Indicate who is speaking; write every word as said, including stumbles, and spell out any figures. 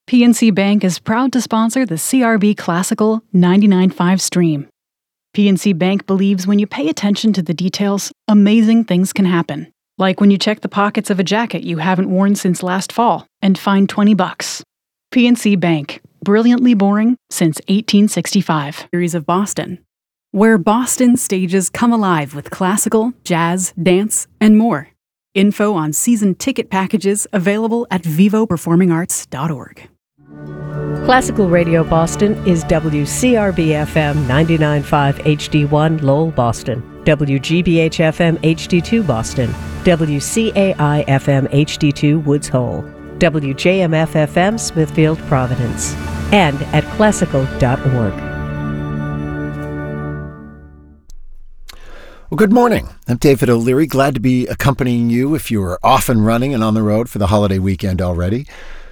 Speaker 1: P N C Bank is proud to sponsor the C R B Classical ninety-nine point five stream. P N C Bank believes when you pay attention to the details, amazing things can happen. Like when you check the pockets of a jacket you haven't worn since last fall and find twenty bucks. P N C Bank, brilliantly boring since eighteen sixty-five. Series of Boston, where Boston stages come alive with classical, jazz, dance, and more. Info on season ticket packages available at vivo performing arts dot org.
Speaker 2: Classical Radio Boston is W C R B F M ninety-nine point five H D one Lowell, Boston, W G B H F M H D two Boston, W C A I F M H D two Woods Hole, W J M F F M Smithfield, Providence, and at classical dot org.
Speaker 3: Well, good morning. I'm David O'Leary. Glad to be accompanying you if you are off and running and on the road for the holiday weekend already.